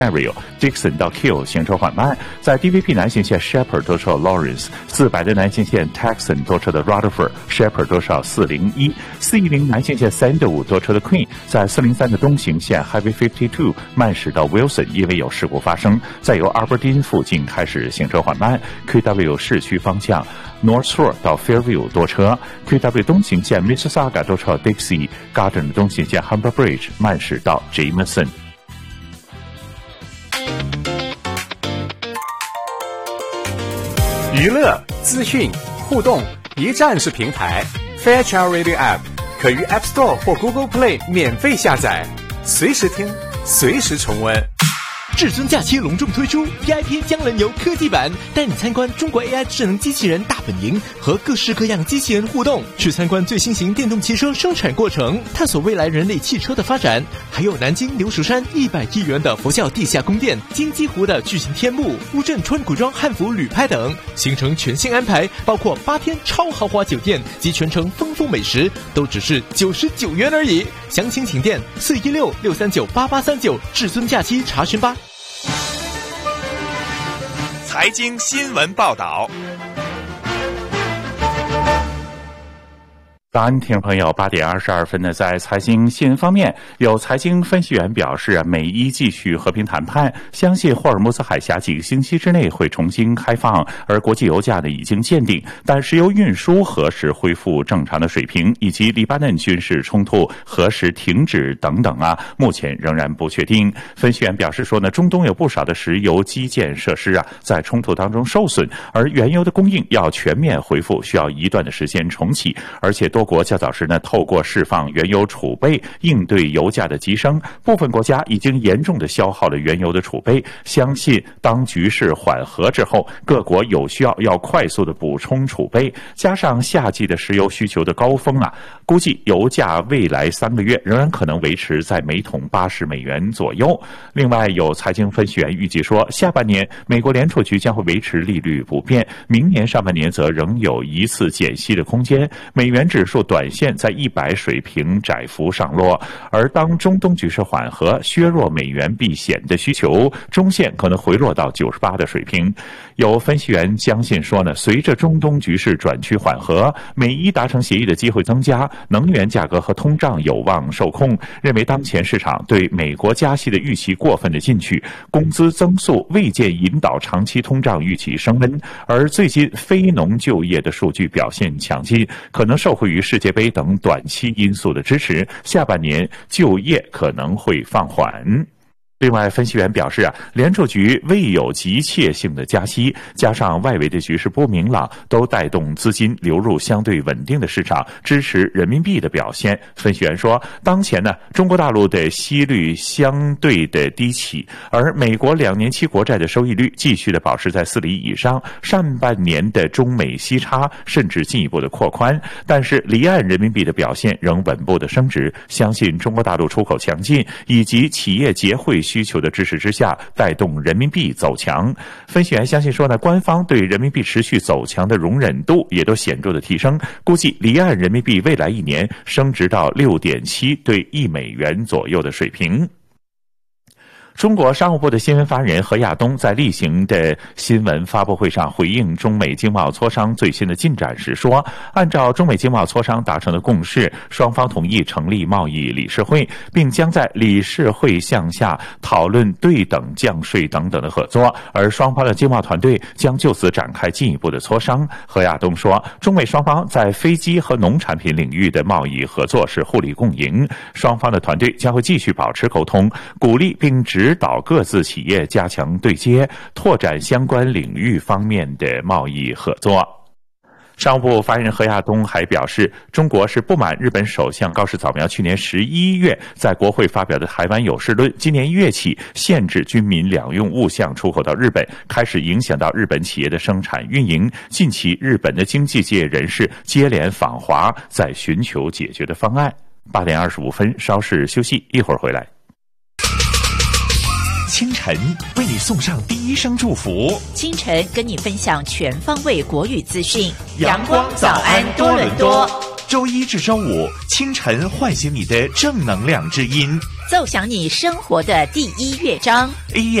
Dixon 到 Kill 行车缓慢，在 DVP 南行线 Shepherd 多车 Lawrence 400的南行线 Texan 多车的 Rutherford Shepherd 多车401 410南行线 Sandalwood 多车的 Queen 在403的东行线 Highway 52慢驶到 Wilson， 因为有事故发生，再由 Aberdeen 附近开始行车缓慢。 QW 市区方向 North Shore 到 Fairview 多车， QW 东行线 Mississauga 多车 Dixie Garden 东行线 Humber Bridge 慢驶到 Jameson。 娱乐、资讯、互动，一站式平台。Fairchild Radio App 可于 App Store 或 Google Play 免费下载，随时听，随时重温。 至尊假期隆重推出 VIP 江人游科技版，带你参观中国 AI 智能机器人大本营，和各式各样机器人互动，去参观最新型电动汽车生产过程，探索未来人类汽车的发展。还有南京流石山100亿元的佛教地下宫殿，金鸡湖的巨型天幕，乌镇穿古装汉服旅拍等，行程全新安排，包括8天超豪华酒店及全程丰富美食，都只是99元而已。详情请电416-639-8839，至尊假期查询吧。 财经新闻报道。 早安，听众朋友，8点22分呢，在财经新闻方面，有财经分析员表示，美伊继续和平谈判，相信霍尔木兹海峡几个星期之内会重新开放，而国际油价呢已经见顶，但石油运输何时恢复正常的水平，以及黎巴嫩军事冲突何时停止等等目前仍然不确定。分析员表示说呢，中东有不少的石油基建设施在冲突当中受损，而原油的供应要全面恢复需要一段的时间重启，而且多国较早时呢透过释放原油储备应对油价的急升，部分国家已经严重的消耗了原油的储备，相信当局势缓和之后，各国有需要快速的补充储备，加上夏季的石油需求的高峰估计油价未来3个月仍然可能维持在每桶80美元左右。另外有财经分析员预计说，下半年美国联储局将会维持利率不变，明年上半年则仍有一次减息的空间，美元指数短线在100水平窄幅上落，而当中东局势缓和，削弱美元避险的需求，中线可能回落到98的水平。有分析员相信说呢，随着中东局势转趋缓和，美伊达成协议的机会增加，能源价格和通胀有望受控，认为当前市场对美国加息的预期过分的进取，工资增速未见引导长期通胀预期升温，而最近非农就业的数据表现强劲，可能受惠于世界杯等短期因素的支持，下半年就业可能会放缓。另外，分析员表示联储局未有急切性的加息，加上外围的局势不明朗，都带动资金流入相对稳定的市场，支持人民币的表现。分析员说，当前呢，中国大陆的息率相对的低企，而美国2年期国债的收益率继续的保持在4厘以上，上半年的中美息差甚至进一步的扩宽，但是离岸人民币的表现仍稳步的升值，相信中国大陆出口强劲以及企业结汇需求的支持之下，带动人民币走强。分析员相信说呢，官方对人民币持续走强的容忍度也都显著的提升，估计离岸人民币未来1年升值到6.7对1美元左右的水平。中国商务部的新闻发言人何亚东在例行的新闻发布会上回应中美经贸磋商最新的进展时说，按照中美经贸磋商达成的共识，双方同意成立贸易理事会，并将在理事会项下讨论对等降税等等的合作，而双方的经贸团队将就此展开进一步的磋商。何亚东说，中美双方在飞机和农产品领域的贸易合作是互利共赢，双方的团队将会继续保持沟通，鼓励并指导各自企业加强对接，拓展相关领域方面的贸易合作。商务部发言人何亚东还表示，中国是不满日本首相高市早苗去年11月在国会发表的台湾有事论，今年1月起限制军民两用物项出口到日本，开始影响到日本企业的生产运营。近期日本的经济界人士接连访华，在寻求解决的方案。8点25分，稍事休息，一会儿回来。 清晨为你送上第一声祝福， 清晨跟你分享全方位国语资讯， 阳光早安多伦多。周一至周五清晨唤醒你的正能量之音， 奏响你生活的第一乐章。